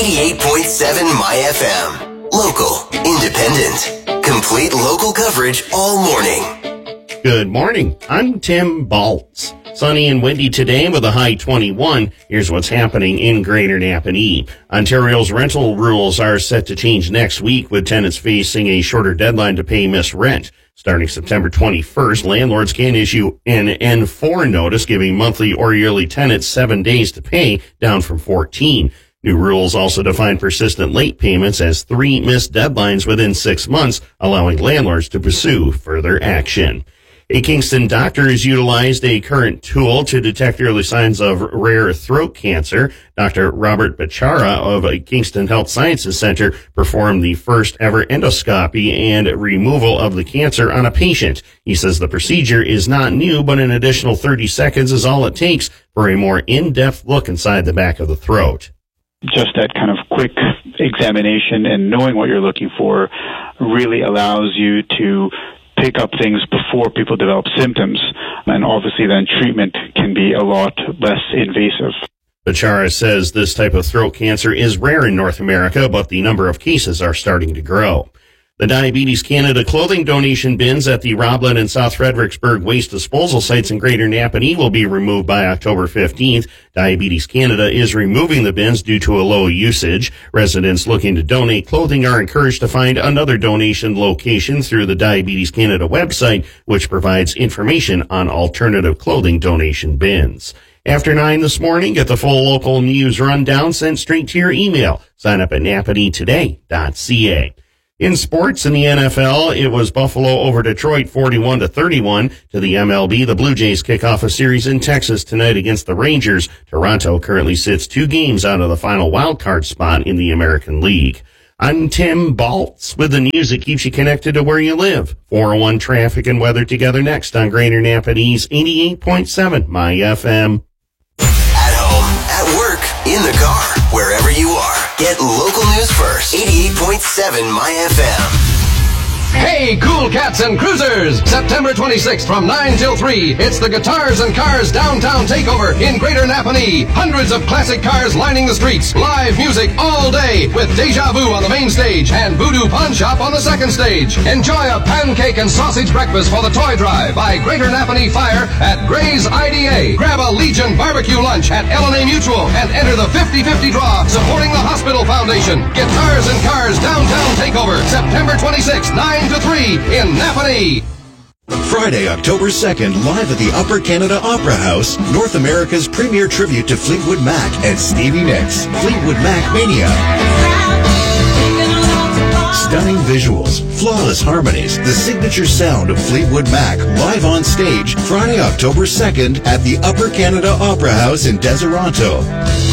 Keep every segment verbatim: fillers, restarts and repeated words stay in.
eighty-eight point seven My F M. Local, independent, complete local coverage all morning. Good morning. I'm Tim Baltz. Sunny and windy today with a high twenty-one. Here's what's happening in Greater Napanee. Ontario's rental rules are set to change next week, with tenants facing a shorter deadline to pay missed rent. Starting September twenty-first, landlords can issue an N four notice giving monthly or yearly tenants seven days to pay, down from fourteen. New rules also define persistent late payments as three missed deadlines within six months, allowing landlords to pursue further action. A Kingston doctor has utilized a current tool to detect early signs of rare throat cancer. Doctor Robert Bachara of a Kingston Health Sciences Center performed the first ever endoscopy and removal of the cancer on a patient. He says the procedure is not new, but an additional thirty seconds is all it takes for a more in-depth look inside the back of the throat. Just that kind of quick examination and knowing what you're looking for really allows you to pick up things before people develop symptoms, and obviously then treatment can be a lot less invasive. Bachara says this type of throat cancer is rare in North America, but the number of cases are starting to grow. The Diabetes Canada clothing donation bins at the Roblin and South Fredericksburg waste disposal sites in Greater Napanee will be removed by October fifteenth. Diabetes Canada is removing the bins due to a low usage. Residents looking to donate clothing are encouraged to find another donation location through the Diabetes Canada website, which provides information on alternative clothing donation bins. After nine this morning, get the full local news rundown sent straight to your email. Sign up at napanee today dot c a. In sports, in the N F L, it was Buffalo over Detroit forty-one to thirty-one. To the M L B, the Blue Jays kick off a series in Texas tonight against the Rangers. Toronto currently sits two games out of the final wildcard spot in the American League. I'm Tim Baltz with the news that keeps you connected to where you live. four oh one traffic and weather together next on Greater Napanee's eighty-eight point seven My F M. At home, at work, in the car, wherever you are. Get local news first. eighty-eight point seven My F M. Hey, cool cats and cruisers! September twenty-sixth from nine till three, it's the Guitars and Cars Downtown Takeover in Greater Napanee. Hundreds of classic cars lining the streets. Live music all day with Deja Vu on the main stage and Voodoo Pawn Shop on the second stage. Enjoy a pancake and sausage breakfast for the toy drive by Greater Napanee Fire at Gray's I D A. Grab a Legion barbecue lunch at L and A Mutual and enter the fifty-fifty draw supporting the Hospital Foundation. Guitars and Cars Downtown Takeover, September twenty-sixth, nine to three in Napanee. Friday, October second, live at the Upper Canada Opera House, North America's premier tribute to Fleetwood Mac and Stevie Nicks, Fleetwood Mac Mania. Stunning visuals, flawless harmonies, the signature sound of Fleetwood Mac, live on stage, Friday, October second at the Upper Canada Opera House in Deseronto.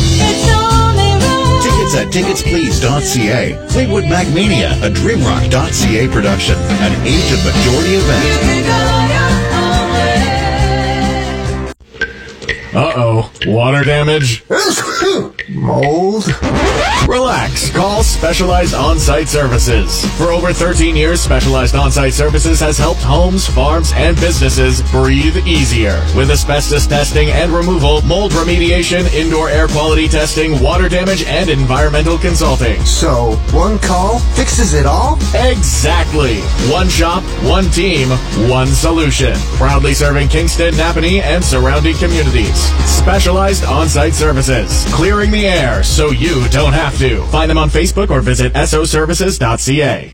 Tickets at tickets please dot c a. Fleetwood Mac Mania, a dreamrock dot c a production, an age of majority event. Uh-oh. Water damage? Mold? Relax. Call Specialized On-Site Services. For over thirteen years, Specialized On-Site Services has helped homes, farms, and businesses breathe easier. With asbestos testing and removal, mold remediation, indoor air quality testing, water damage, and environmental consulting. So, one call fixes it all? Exactly. One shop, one team, one solution. Proudly serving Kingston, Napanee, and surrounding communities. Specialized On-Site Services. Clearing the air so you don't have to. Find them on Facebook or visit S O services dot c a.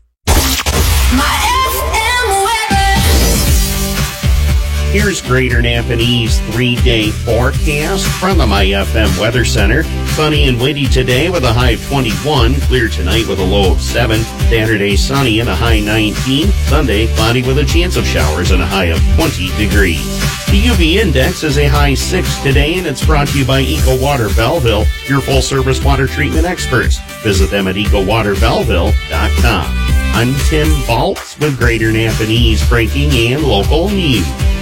Here's Greater Napanee's three-day forecast from the My F M Weather Center. Sunny and windy today with a high of twenty-one. Clear tonight with a low of seven. Saturday sunny and a high nineteen. Sunday cloudy with a chance of showers and a high of twenty degrees. The U V index is a high six today, and it's brought to you by Eco Water Belleville, your full-service water treatment experts. Visit them at eco water belleville dot com. I'm Tim Baltz with Greater Napanee's breaking and local news.